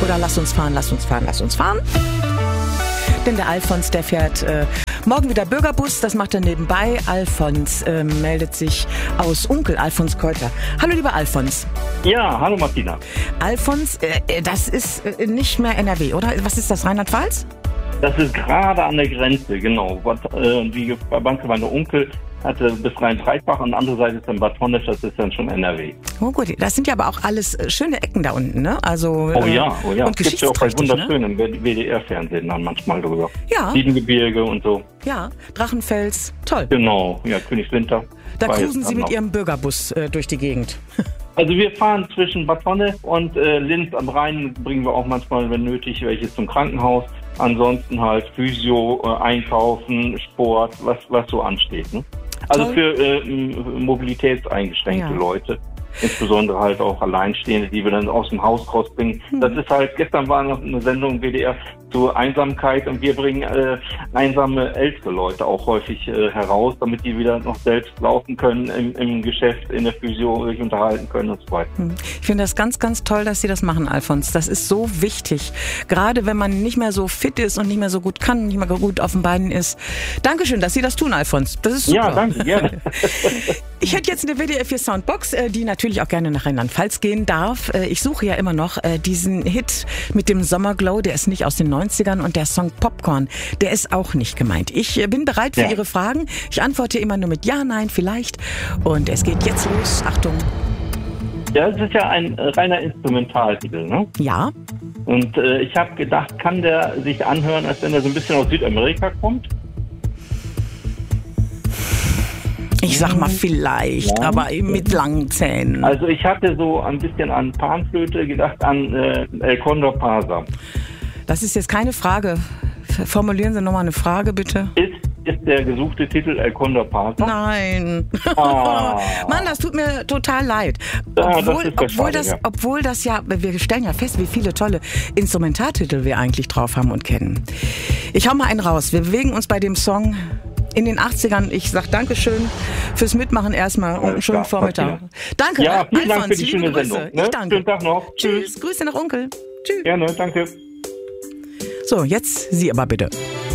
oder lass uns fahren, lass uns fahren, lass uns fahren. Denn der Alfons, der fährt morgen wieder Bürgerbus, das macht er nebenbei. Alfons meldet sich aus Unkel, Alfons Keuter. Hallo lieber Alfons. Ja, hallo Martina. Alfons, das ist nicht mehr NRW, oder? Was ist das, Rheinland-Pfalz? Das ist gerade an der Grenze, genau. Die Verbandsgemeinde Unkel hatte bis Rhein-Breitbach, an der anderen Seite ist dann Bad Honnef, das ist dann schon NRW. Oh gut, das sind ja aber auch alles schöne Ecken da unten, ne? Also, oh ja. Und es gibt ja auch bei wunderschön ne? im WDR-Fernsehen dann manchmal drüber. Ja. Siebengebirge und so. Ja, Drachenfels, toll. Genau, ja, Königswinter. Da cruisen Sie mit Ihrem Bürgerbus durch die Gegend. Also wir fahren zwischen Bad Honnef und Linz am Rhein, bringen wir auch manchmal, wenn nötig, welche zum Krankenhaus. Ansonsten halt Physio, Einkaufen, Sport, was so ansteht. Ne? Also für mobilitätseingeschränkte Leute. Insbesondere halt auch Alleinstehende, die wir dann aus dem Haus rausbringen. Das ist halt, gestern war noch eine Sendung im WDR zur Einsamkeit und wir bringen einsame ältere Leute auch häufig heraus, damit die wieder noch selbst laufen können im Geschäft, in der Physio sich unterhalten können und so weiter. Ich finde das ganz, ganz toll, dass Sie das machen, Alfons. Das ist so wichtig. Gerade wenn man nicht mehr so fit ist und nicht mehr so gut kann, nicht mehr gut auf den Beinen ist. Dankeschön, dass Sie das tun, Alfons. Das ist super. Ja, danke, gerne. Ich hätte jetzt eine WDR 4 Soundbox, die natürlich auch gerne nach Rheinland-Pfalz gehen darf. Ich suche ja immer noch diesen Hit mit dem Sommerglow, der ist nicht aus den 90ern und der Song Popcorn, der ist auch nicht gemeint. Ich bin bereit für Ihre Fragen. Ich antworte immer nur mit Ja, Nein, vielleicht. Und es geht jetzt los. Achtung. Ja, das ist ja ein reiner Instrumentaltitel, ne? Ja. Und ich habe gedacht, kann der sich anhören, als wenn er so ein bisschen aus Südamerika kommt? Ich sag mal vielleicht, aber mit langen Zähnen. Also ich hatte so ein bisschen an Panflöte gedacht, an El Condor Pasa. Das ist jetzt keine Frage. Formulieren Sie nochmal eine Frage, bitte. Ist der gesuchte Titel El Condor Pasa? Nein. Mann, das tut mir total leid. Obwohl das ja, wir stellen ja fest, wie viele tolle Instrumentaltitel wir eigentlich drauf haben und kennen. Ich hau mal einen raus. Wir bewegen uns bei dem Song in den 80ern. Ich sag Dankeschön fürs Mitmachen erstmal und einen schönen Vormittag. Danke, ja, vielen Dank Alfons, für die schöne Sendung. Ne? Ich danke. Schönen Tag noch. Tschüss. Grüße nach Onkel. Tschüss. Gerne, danke. So, jetzt Sie aber bitte.